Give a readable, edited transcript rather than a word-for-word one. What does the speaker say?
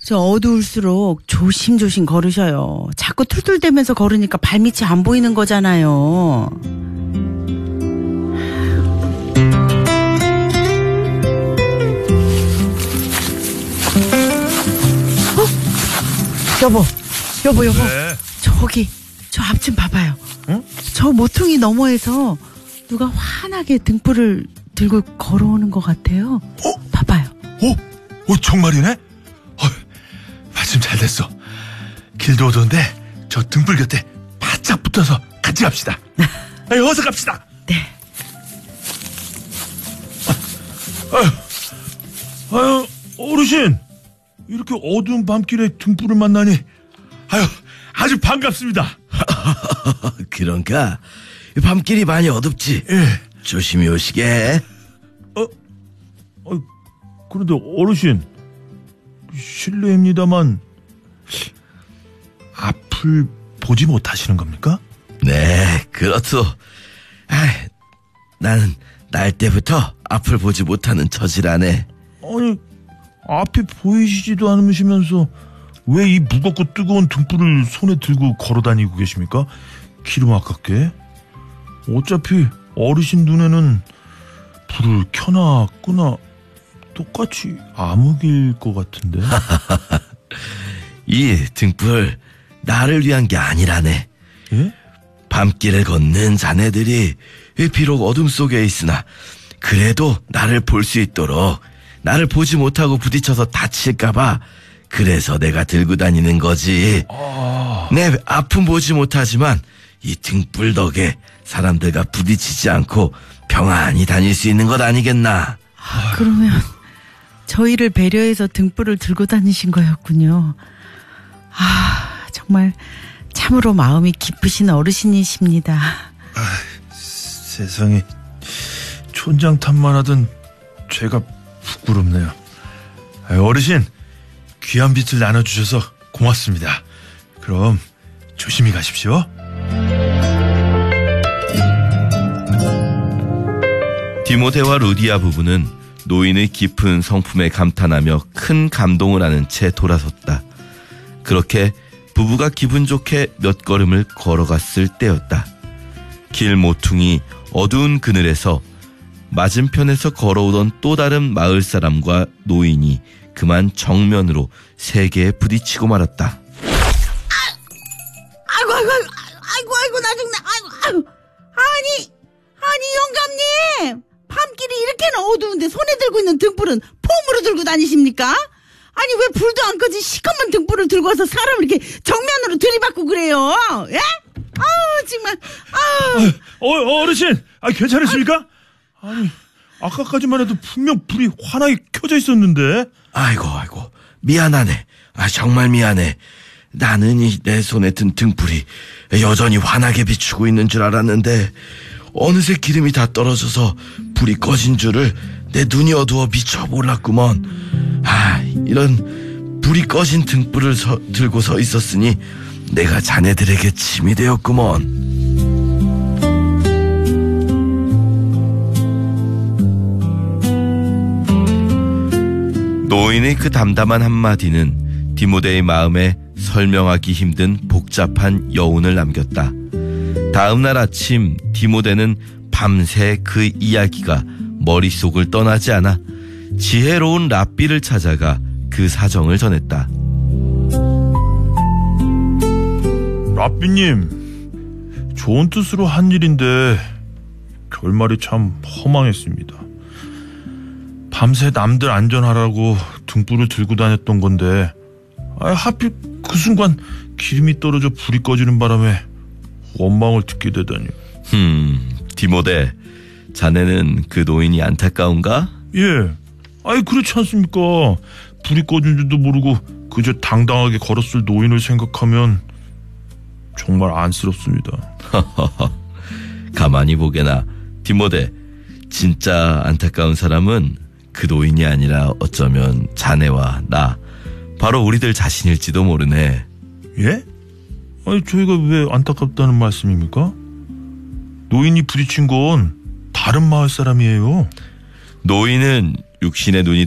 저 어두울수록 조심조심 걸으셔요. 자꾸 툴툴대면서 걸으니까 발밑이 안 보이는 거잖아요. 여보. 네. 저기 저 앞 좀 봐봐요. 응? 저 모퉁이 너머에서 누가 환하게 등불을 들고 걸어오는 것 같아요. 봐봐요. 정말이네? 마침 잘 됐어. 길도 어두운데 저 등불 곁에 바짝 붙어서 같이 갑시다. 어서 갑시다. 네. 아유, 어르신, 이렇게 어두운 밤길에 등불을 만나니 아주 반갑습니다. 그런가? 밤길이 많이 어둡지? 예. 조심히 오시게. 그런데 어르신, 실례입니다만 앞을 보지 못하시는 겁니까? 네, 그렇소. 나는 날 때부터 앞을 보지 못하는 처지라네. 아니, 앞이 보이시지도 않으시면서 왜 이 무겁고 뜨거운 등불을 손에 들고 걸어다니고 계십니까? 기름 아깝게. 어차피 어르신 눈에는 불을 켜나 끄나 똑같이 암흑일 것 같은데. 이 등불 나를 위한 게 아니라네. 예? 밤길을 걷는 자네들이 비록 어둠 속에 있으나 그래도 나를 볼 수 있도록, 나를 보지 못하고 부딪혀서 다칠까봐 그래서 내가 들고 다니는 거지. 내 앞은 보지 못하지만 이 등불 덕에 사람들과 부딪히지 않고 평안히 다닐 수 있는 것 아니겠나. 그러면 저희를 배려해서 등불을 들고 다니신 거였군요. 정말 참으로 마음이 깊으신 어르신이십니다. 세상에, 촌장 탓만 하던 제가 부끄럽네요. 어르신, 귀한 빛을 나눠주셔서 고맙습니다. 그럼 조심히 가십시오. 디모데와 루디아 부부는 노인의 깊은 성품에 감탄하며 큰 감동을 하는 채 돌아섰다. 그렇게 부부가 기분 좋게 몇 걸음을 걸어갔을 때였다. 길 모퉁이 어두운 그늘에서 맞은편에서 걸어오던 또 다른 마을 사람과 노인이 그만 정면으로 세게에 부딪히고 말았다. 아이고 나 죽네. 아니 영감님, 밤길이 이렇게나 어두운데 손에 들고 있는 등불은 폼으로 들고 다니십니까? 아니 왜 불도 안 꺼진 시커먼 등불을 들고 와서 사람을 이렇게 정면으로 들이받고 그래요? 예? 정말. 어르신, 괜찮으십니까? 아니, 아까까지만 해도 분명 불이 환하게 켜져 있었는데. 아이고 미안하네. 정말 미안해. 나는 내 손에 든 등불이 여전히 환하게 비추고 있는 줄 알았는데 어느새 기름이 다 떨어져서 불이 꺼진 줄을 내 눈이 어두워 미처 몰랐구먼. 이런 불이 꺼진 등불을 들고 서 있었으니 내가 자네들에게 짐이 되었구먼. 노인의 그 담담한 한마디는 디모데의 마음에 설명하기 힘든 복잡한 여운을 남겼다. 다음날 아침 디모데는 밤새 그 이야기가 머릿속을 떠나지 않아 지혜로운 랍비를 찾아가 그 사정을 전했다. 랍비님, 좋은 뜻으로 한 일인데 결말이 참 허망했습니다. 밤새 남들 안전하라고 등불을 들고 다녔던 건데 하필 그 순간 기름이 떨어져 불이 꺼지는 바람에 원망을 듣게 되다니. 디모데, 자네는 그 노인이 안타까운가? 예, 그렇지 않습니까? 불이 꺼진 줄도 모르고 그저 당당하게 걸었을 노인을 생각하면 정말 안쓰럽습니다. 가만히 보게나. 디모데, 진짜 안타까운 사람은 그 노인이 아니라 어쩌면 자네와 나, 바로 우리들 자신일지도 모르네. 예? 저희가 왜 안타깝다는 말씀입니까? 노인이 부딪힌 건 다른 마을 사람이에요. 노인은 육신의 눈이